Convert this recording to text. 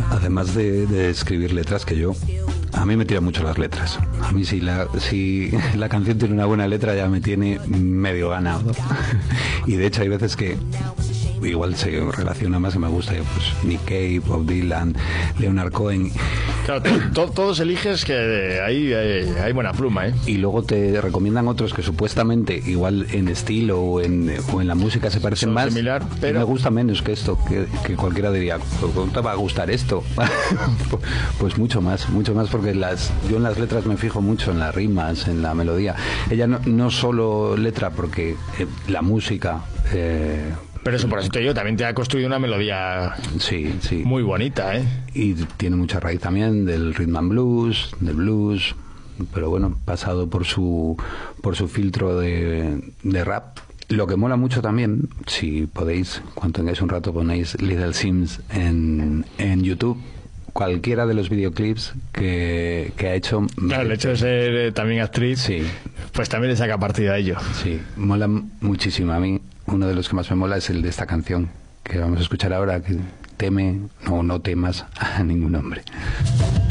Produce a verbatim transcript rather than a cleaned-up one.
además de, de escribir letras, que yo, a mí me tiran mucho las letras. A mí si la, si la canción tiene una buena letra ya me tiene medio ganado. Y de hecho hay veces que igual se relaciona más, que me gusta pues Nick Cave, Bob Dylan, Leonard Cohen. Claro, to, todos eliges que ahí hay, hay buena pluma, ¿eh? Y luego te recomiendan otros que supuestamente igual en estilo o en, o en la música se parecen Son más, similar, pero... me gusta menos que esto, que, que cualquiera diría, ¿cómo te va a gustar esto? Pues mucho más, mucho más, porque las yo en las letras me fijo mucho en las rimas, en la melodía. Ella no, no solo letra, porque eh, la música... Eh, Pero eso, por eso te digo, también te ha construido una melodía sí, sí. muy bonita, ¿eh? Y tiene mucha raíz también del rhythm and blues, del blues, pero bueno, pasado por su por su filtro de, de rap. Lo que mola mucho también, si podéis, cuando tengáis un rato, ponéis Little Sims en, en YouTube. Cualquiera de los videoclips que, que ha hecho... Claro, el hecho de ser eh, también actriz, sí, pues también le saca partido a ello. Sí, mola muchísimo. A mí uno de los que más me mola es el de esta canción que vamos a escuchar ahora, que teme, no, no temas a ningún hombre.